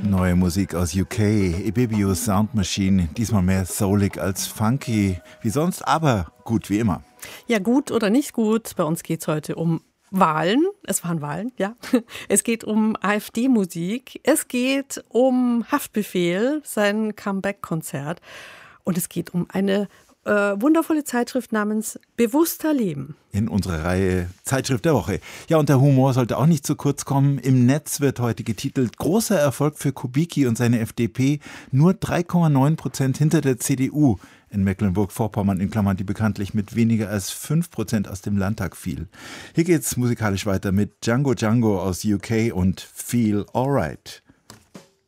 Neue Musik aus UK, Ibibio Sound Machine, diesmal mehr soulig als funky, wie sonst, aber gut wie immer. Ja, gut oder nicht gut, bei uns geht es heute um Wahlen. Es waren Wahlen, ja. Es geht um AfD-Musik, es geht um Haftbefehl, sein Comeback-Konzert und es geht um eine wundervolle Zeitschrift namens Bewusster Leben. In unserer Reihe Zeitschrift der Woche. Ja, und der Humor sollte auch nicht zu kurz kommen. Im Netz wird heute getitelt: Großer Erfolg für Kubicki und seine FDP, nur 3,9% hinter der CDU in Mecklenburg-Vorpommern, in Klammern, die bekanntlich mit weniger als 5% aus dem Landtag fiel. Hier geht's musikalisch weiter mit Django Django aus UK und Feel Alright.